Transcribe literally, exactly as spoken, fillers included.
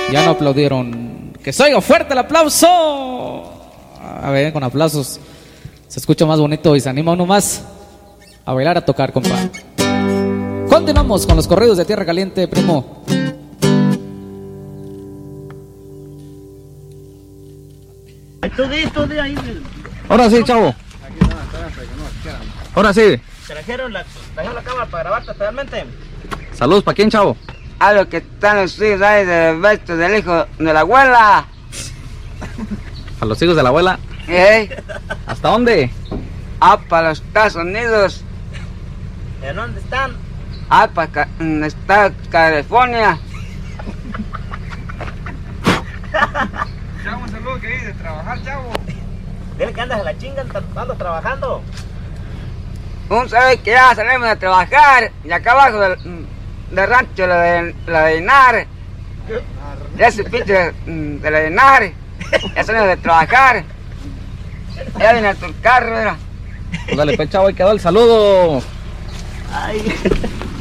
Ya no aplaudieron. ¡Que se oiga fuerte el aplauso! A ver, con aplausos se escucha más bonito y se anima uno más a bailar, a tocar, compa. Continuamos con los corridos de Tierra Caliente, primo. Tú di, tú di ahí. Ahora sí, chavo. Ahora sí. Trajeron la, trajeron la cámara para grabarte totalmente. Saludos, ¿para quién, chavo? A los que están los hijos ahí del besto del hijo de la abuela. A los hijos de la abuela. ¿Eh? ¿Hasta dónde? Ah, para los Estados Unidos. ¿En dónde están? Ah, para ca está California. Chavo, un saludo que hay de trabajar, chavo. Dile que andas en la chinga, andas trabajando. Un sabe que ya salimos de trabajar y acá abajo del, del rancho la de la de Dinar. Ya ese pinche de, de la de Dinar. Ya salimos de trabajar. Ya viene tu carro, mira. Pues dale, pues, chavo, ahí quedó el saludo. Ay.